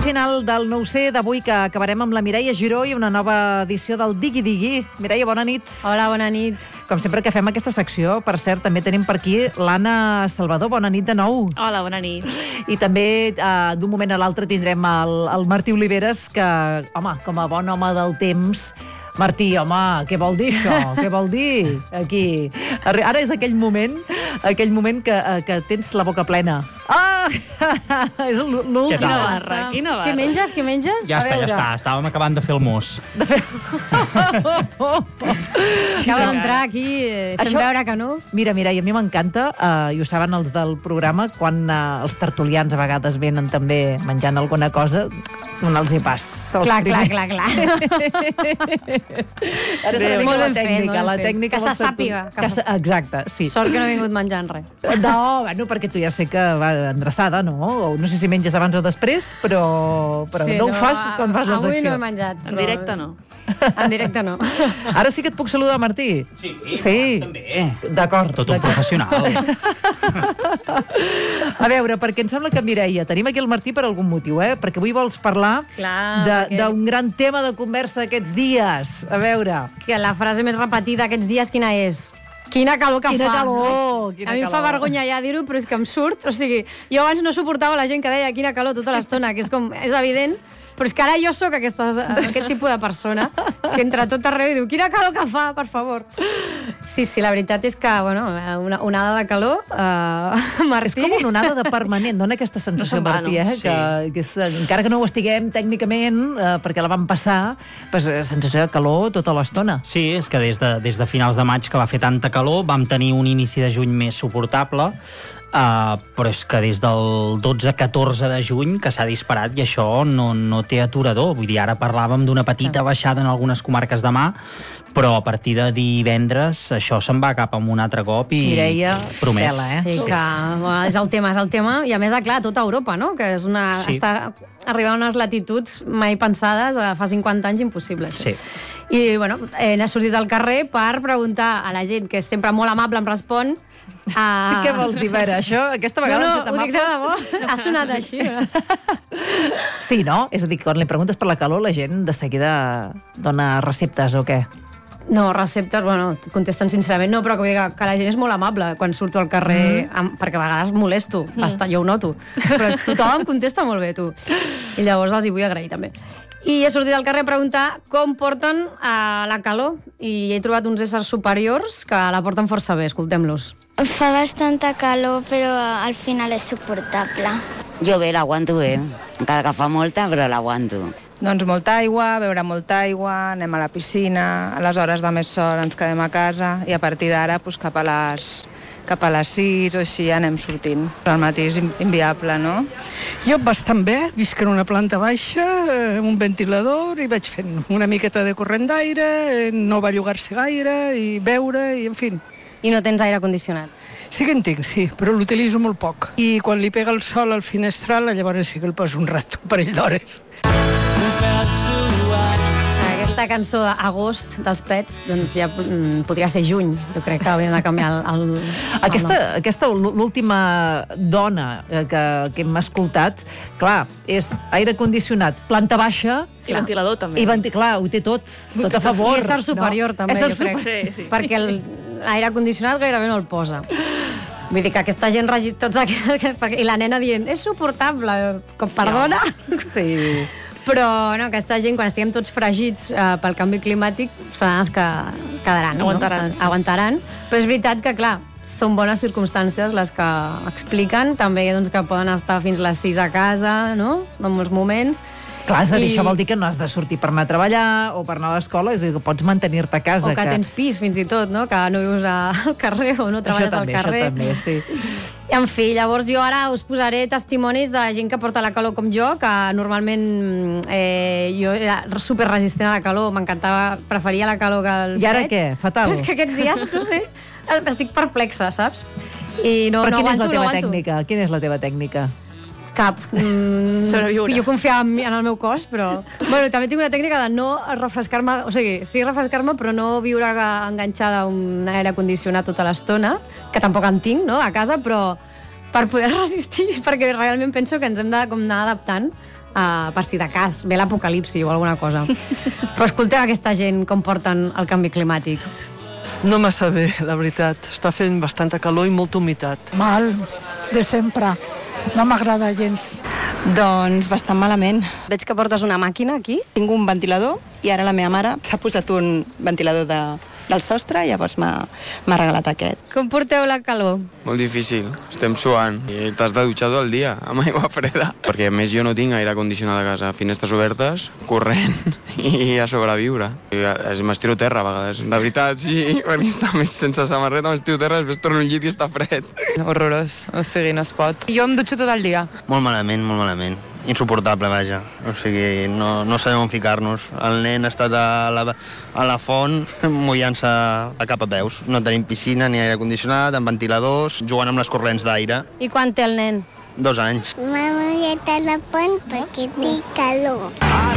final del 9C d'avui, que acabarem amb la Mireia Giró i una nova edició del Digui Digui. Mireia, bona nit. Hola, bona nit. Com sempre que fem aquesta secció, per cert, també tenim per aquí l'Anna Salvador. Bona nit de nou. Hola, bona nit. I també, d'un moment a l'altre, tindrem el Martí Oliveres, que, home, com a bon home del temps... Martí, home, què vol dir això? Què vol dir? Aquí. Ara és aquell moment que tens la boca plena. Ah! És l'últim. Quina barra, quina barra. Què menges, què menges? Ja està. Estàvem acabant de fer el mos. Acaba d'entrar aquí, fent veure que no. Mira, i a mi m'encanta, i ho saben els del programa, quan els tertulians a vegades venen també menjant alguna cosa, donar-los pas. Clar. Ara serà Molt la ben fet, tècnica, molt ben la fet. tècnica. Que se sàpiga. Exacte, sí. Sort que no he vingut menjant res. No, bueno, perquè tu ja sé que va endreçada, no? O no sé si menges abans o després, però Sí, no ho fas quan fas la secció. Avui no he menjat. En directe no. En directe no. Ara sí que et puc saludar, Martí? Sí. També. D'acord. Tot un professional. A veure, perquè em sembla que, Mireia, tenim aquí el Martí per algun motiu, perquè avui vols parlar d'un gran tema de conversa aquests dies. A veure... Que la frase més repetida aquests dies quina és? Quina calor que Quina fa. calor! A mi em fa vergonya ja dir-ho, però és que em surt. O sigui, jo abans no suportava la gent que deia quina calor tota l'estona, que és evident, però és que ara jo sóc aquest tipus de persona que entra tot arreu i diu quina calor que fa, per favor. Sí, la veritat és que, bueno, una onada de calor, Martí... És com una onada de permanent, dona aquesta sensació, No se'n va, Martí, no? que és, encara que no ho estiguem tècnicament, perquè la vam passar, pues, sensació de calor tota l'estona. Sí, és que des de finals de maig que va fer tanta calor vam tenir un inici de juny més suportable, però és que des del 12-14 de juny que s'ha disparat i això no té aturador. Vull dir, ara parlàvem d'una petita baixada en algunes comarques de mà, però a partir de divendres això se'n va cap a un altre cop i Mireia, promet. tela, Sí, que bueno, és el tema. I a més, clar, tota Europa, no? Que és està arribant a unes latituds mai pensades, fa 50 anys impossible. Sí. I, bueno, n'he sortit al carrer per preguntar a la gent, que és sempre molt amable, em respon... Què vols dir, Vera? Aquesta vegada... No, ho dic de debò. Ha sonat així. Sí, no? És a dir, quan li preguntes per la calor, la gent de seguida dona receptes o què? No, receptes, bueno, contesten sincerament. No, però que la gent és molt amable quan surto al carrer, perquè a vegades molesto, bastant, jo ho noto. Però tothom em contesta molt bé, tu. I llavors els hi vull agrair, també. I he sortit al carrer a preguntar com porten la calor i he trobat uns éssers superiors que la porten força bé, escoltem-los. Fa bastanta calor, però al final és suportable. Jo bé, l'aguanto bé. Encara que fa molta, però l'aguanto. Doncs molta aigua, beure molta aigua, anem a la piscina, a les hores de més sol ens quedem a casa i a partir d'ara doncs, cap a les 6 o així anem sortint. Al matí és inviable, no? Jo bastant bé, visc en una planta baixa, un ventilador, i vaig fent una miqueta de corrent d'aire, no va llogar-se gaire, i beure, i en fi. I no tens aire condicionat? Sí que en tinc, sí, però l'utilitzo molt poc. I quan li pega el sol al finestral, llavors sí que el poso un rato, un parell d'hores. Aquesta cançó d'Agost dels Pets, doncs ja podria ser Juny. Jo crec que hauríem de canviar el Aquesta l'última dona que hem escoltat, clar, és aire condicionat, planta baixa... I ventilador, també. Clar, ho té tot a favor. I ésser superior, també, jo crec. Sí. Perquè l'aire condicionat gairebé no el posa. Vull dir que aquesta gent i la nena dient, és suportable, com perdona. Sí. Però no, aquesta gent, quan estiguem tots fregits pel canvi climàtic, seran els que quedaran. Aguantaran. Però és veritat que, clar, són bones circumstàncies les que expliquen, també doncs, que poden estar fins les 6 a casa, no?, en molts moments. Clar, és a dir, això vol dir que no has de sortir per anar a treballar o per anar a l'escola, és a dir, que pots mantenir-te a casa. O que tens pis, fins i tot, no?, que no vius al carrer o no treballes al carrer. Això també, sí. En fi, llavors jo ara us posaré testimonis de gent que porta la calor com jo, que normalment jo era superresistent a la calor, m'encantava, preferia la calor que el fred. I ara què? Fatal? És que aquests dies, no sé, estic perplexa, saps? I no Però aguanto, quina és la teva tècnica? Quina és la teva tècnica? Cap. Sobreviure. Jo confiava en el meu cos, però... Bueno, també tinc una tècnica de no refrescar-me, o sigui, sí refrescar-me, però no viure enganxada a un aire condicionat tota l'estona, que tampoc en tinc, no?, a casa, però per poder resistir, perquè realment penso que ens hem de com anar adaptant per si de cas ve l'apocalipsi o alguna cosa. Però escolteu aquesta gent com porten el canvi climàtic. No massa bé, la veritat. Està fent bastanta calor i molta humitat. Mal, de sempre. No m'agrada gens. Doncs bastant malament. Veig que portes una màquina aquí. Tinc un ventilador i ara la meva mare s'ha posat un ventilador del sostre i llavors m'ha regalat aquest. Com porteu la calor? Molt difícil, estem suant i t'has de dutxar tot el dia amb aigua freda perquè a més jo no tinc aire condicionat a casa, finestres obertes, corrent i a sobreviure. M'estiro terra a vegades, de veritat, sí, perquè està més sense samarreta, m'estiro terra, després torno al llit i està fred. Horrorós, o sigui, no es pot. Jo em dutxo tot el dia. Molt malament. Insuportable, vaja. O sigui, no sabem on ficar-nos. El nen ha estat a la font mullant-se a cap a peus. No tenim piscina ni aire condicionat, amb ventiladors, jugant amb les corrents d'aire. I quan té el nen? 2 anys. Mama, ja te la pon perquè té calor.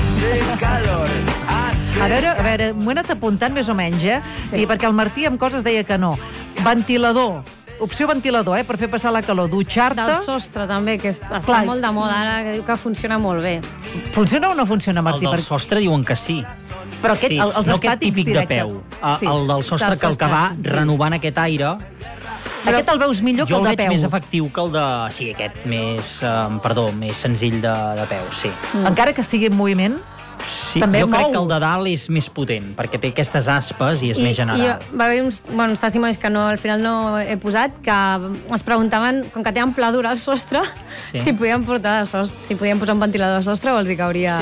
A veure, m'ho he anat apuntant més o menys, Sí. I perquè el Martí amb coses deia que no. Ventilador. Opció ventilador, per fer passar la calor. Dutxar-te... Del sostre, també, que està molt de moda ara, que diu que funciona molt bé. Funciona o no funciona, Martí? El del sostre diuen que sí. Però aquest, sí, els no estàtics aquest típic directe. de peu. El del sostre, que el que va renovant aquest aire... Aquest el veus millor que el de peu. Jo el veig més efectiu que el de... Sí, aquest més senzill de peu, sí. Encara que estigui en moviment... Sí, jo crec que el de dalt és més potent, perquè té aquestes aspes i és més general. Va haver uns testimonis que al final no he posat, que es preguntaven, com que tenen pla dur al sostre, si podien portar si podien posar un ventilador a sostre o els hi cauria...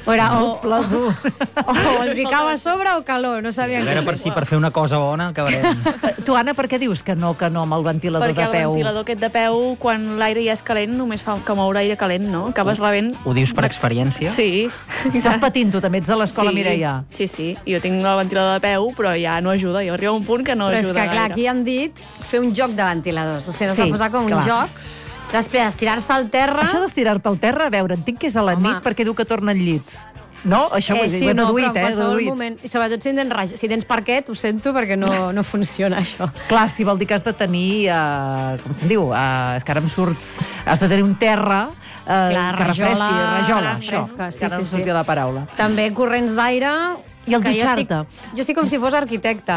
O els hi cau a sobre o calor, no sabien. A veure, per fer una cosa bona acabarem. Tu, Anna, per què dius que no amb el ventilador de peu? Perquè el ventilador aquest de peu, quan l'aire ja és calent, només fa que moure aire calent, no? Acabes rebent... Ho dius per experiència? Sí. Estàs patint, tu també ets de l'escola Mireia. Sí. Jo tinc el ventilador de peu, però ja no ajuda. Jo arriba un punt que no ajuda gaire. Però és que, clar, aquí han dit fer un joc de ventiladors. O sigui, s'ha posat com un joc. Després, estirar-se al terra... Això d'estirar-te al terra, a veure, entenc que és a la nit perquè diu que torna al llit. No? Això ho he deduït, però en qualsevol moment. I sobretot si tens parquet, ho sento, perquè no funciona això. Clar, si vol dir que has de tenir, com se'n diu, és que ara em surts, has de tenir un terra que refresqui, rajola, això, que ara no sortia la paraula. També corrents d'aire... I el dutxar-te. Jo estic com si fos arquitecte.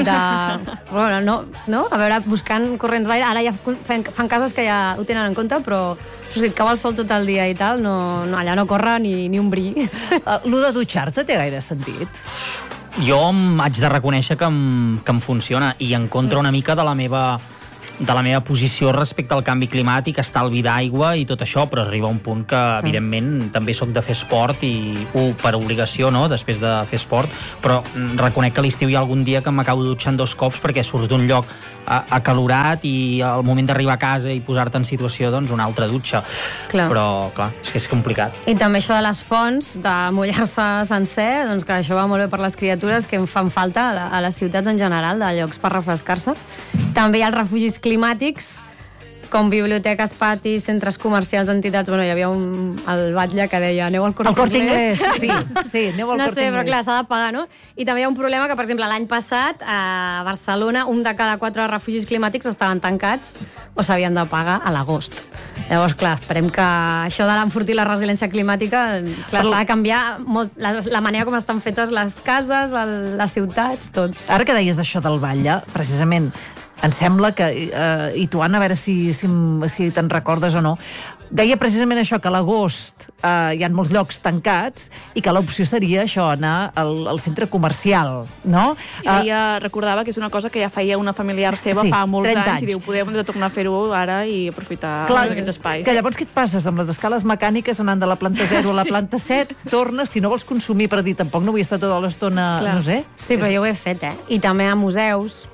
Bueno, no? A veure, buscant corrents d'aire. Ara ja fan cases que ja ho tenen en compte, però si et cau el sol tot el dia i tal, allà no corre ni un bri. Lo de dutxar-te té gaire sentit? Jo haig de reconèixer que em funciona i en contra una mica de la meva posició respecte al canvi climàtic, estalvi d'aigua i tot això, però arriba un punt que, evidentment, també soc de fer esport i per obligació, no?, després de fer esport, però reconec que a l'estiu hi ha algun dia que m'acabo dutxant 2 cops perquè surts d'un lloc acalorat i al moment d'arribar a casa i posar-te en situació, doncs, una altra dutxa. Però, clar, és que és complicat. I també això de les fonts, de mullar-se sencer, doncs que això va molt bé per les criatures que em fan falta a les ciutats en general, de llocs per refrescar-se. També hi ha els refugis climàtics, com biblioteques, patis, centres comercials, entitats... Bueno, hi havia el batlle que deia aneu al Corte Inglés. Sí, aneu al Corte Inglés. No sé, però clar, s'ha de pagar, no? I també hi ha un problema que, per exemple, l'any passat a Barcelona, 1 de cada 4 refugis climàtics estaven tancats o s'havien de pagar a l'agost. Llavors, clar, esperem que això de l'enfortir la resiliència climàtica, clar, s'ha de canviar molt la manera com estan fetes les cases, les ciutats, tot. Ara que deies això del batlle, precisament, em sembla que, i tu, Anna, a veure si te'n recordes o no, deia precisament això, que a l'agost hi ha molts llocs tancats i que l'opció seria això, anar al centre comercial, no? I ella recordava que és una cosa que ja feia una familiar seva fa molts anys i diu, podem tornar a fer-ho ara i aprofitar aquests espais. Que llavors què et passes amb les escales mecàniques anant de la planta 0 a la planta 7, tornes, si no vols consumir per dir tampoc no vull estar tota l'estona, no sé. Sí, però jo ho he fet, I també a museus.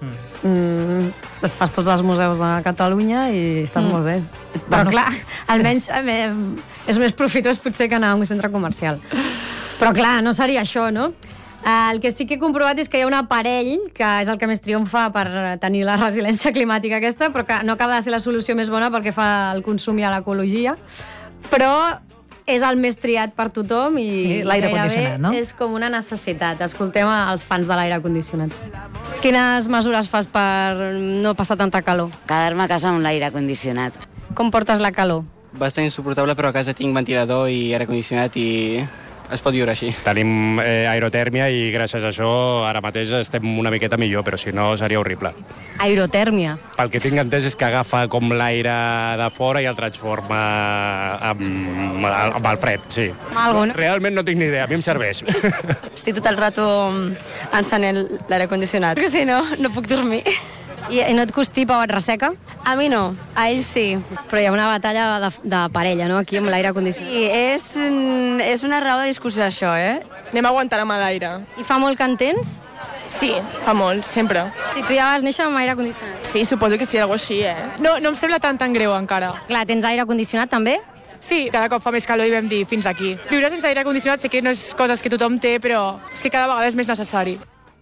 Et fas tots els museus de Catalunya i estàs molt bé. Però clar, almenys és més profitós potser que anar a un centre comercial. Però clar, no seria això, no? El que sí que he comprovat és que hi ha un aparell que és el que més triomfa per tenir la resiliència climàtica aquesta, però que no acaba de ser la solució més bona pel que fa al consum i a l'ecologia, però és el més triat per tothom i l'aire condicionat, no? És com una necessitat. Escoltem els fans de l'aire condicionat. Quines mesures fas per no passar tanta calor? Quedar-me a casa amb l'aire condicionat. Com portes la calor? bastant insuportable, però a casa tinc ventilador i aire condicionat i es pot viure així. Tenim aerotèrmia i gràcies a això ara mateix estem una miqueta millor, però si no seria horrible. Aerotèrmia? Pel que tinc entès és que agafa com l'aire de fora i el transforma amb el fred, sí. Realment no tinc ni idea, a mi em serveix. Estic tot el rato encenent l'aire condicionat, perquè si no, no puc dormir. I no et constipa o et resseca? A mi no, a ell sí. Però hi ha una batalla de parella, no?, aquí amb l'aire condicionat. Sí, és una raó de discussió, això, Anem aguantant amb l'aire. I fa molt que en tens? Sí, fa molt, sempre. I tu ja vas néixer amb aire condicionat? Sí, suposo que sí, alguna així, No em sembla tan greu encara. Clar, tens aire condicionat també? Sí, cada cop fa més calor i vam dir fins aquí. Viure sense aire condicionat sé que no és coses que tothom té, però és que cada vegada és més necessari.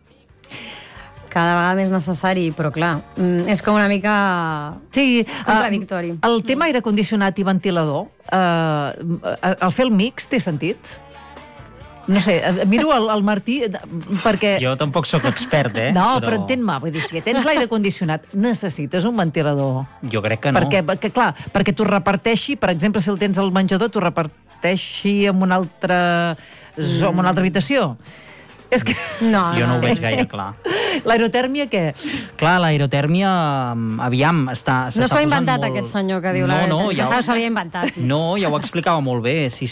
Cada vegada més necessari, però clar, és com una mica contradictori. El tema aire condicionat i ventilador, el fer el mix té sentit? No sé, miro el Martí, perquè... Jo tampoc sóc expert, No, però entén-me, vull dir, si tens l'aire condicionat, necessites un ventilador. Jo crec que no. Perquè t'ho reparteixi, per exemple, si el tens al menjador, t'ho reparteixi en una altra habitació. És que... No, jo no ho veig gaire clar. L'aerotèrmia, què? Clar, l'aerotèrmia, aviam, està... No s'ho ha inventat aquest senyor que diu l'aerotèrmia. No, s'havia inventat. No, ja ho explicava molt bé, sí.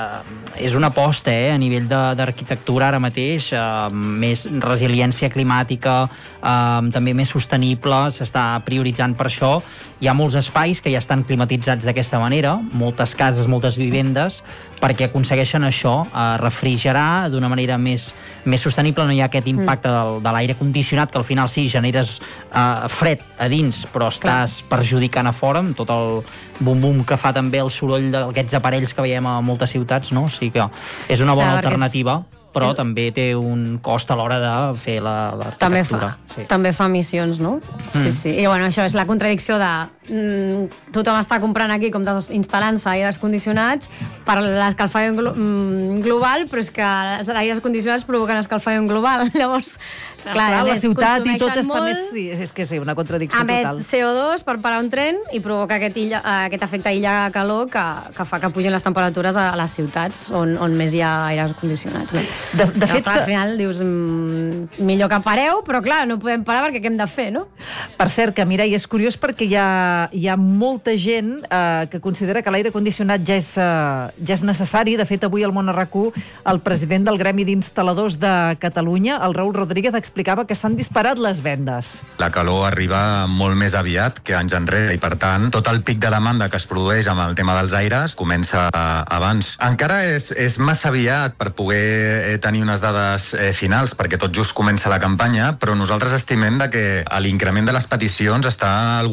És una aposta, a nivell d'arquitectura ara mateix, més resiliència climàtica, també més sostenible, s'està prioritzant per això. Hi ha molts espais que ja estan climatitzats d'aquesta manera, moltes cases, moltes vivendes, perquè aconsegueixen això, refrigerar d'una manera més sostenible, no hi ha aquest impacte de l'aire condicionat, que al final sí, generes fred a dins, però estàs perjudicant a fora, amb tot el bum-bum que fa també el soroll d'aquests aparells que veiem a moltes ciutats, no? O sigui que és una bona alternativa, però també té un cost a l'hora de fer l'arquitectura. També fa emissions, no? Sí. I bueno, això és la contradicció de tothom està comprant aquí com instal·lant-se aires condicionats per l'escalfament global, però és que els aires condicionats provoquen escalfament global. Llavors, clar, la ciutat i tot està més... És que sí, una contradicció total. Emet CO2 per parar un tren i provoca aquest efecte illa-calor que fa que pugin les temperatures a les ciutats on més hi ha aires condicionats. De fet, clar, al final dius millor que pareu, però clar, no podem parar perquè què hem de fer, no? Per cert, que Mireia, és curiós perquè hi ha molta gent que considera que l'aire condicionat ja és necessari. De fet, avui al Món RAC1 el president del Gremi d'Instal·ladors de Catalunya, el Raül Rodríguez, explicava que s'han disparat les vendes. La calor arriba molt més aviat que anys enrere i, per tant, tot el pic de demanda que es produeix amb el tema dels aires comença abans. Encara és massa aviat per poder tenir unes dades finals, perquè tot just comença la campanya, però nosaltres estimem que l'increment de les peticions està al